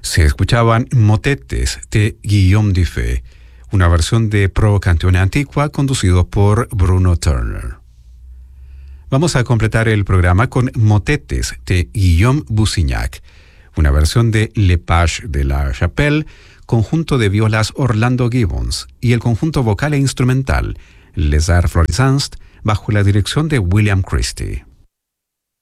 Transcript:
Se escuchaban motetes de Guillaume Dufay, una versión de Pro Canzone Antiqua conducido por Bruno Turner. Vamos a completar el programa con motetes de Guillaume Bussignac, una versión de Le Page de la Chapelle, conjunto de violas Orlando Gibbons y el conjunto vocal e instrumental Les Arts Florissants bajo la dirección de William Christie.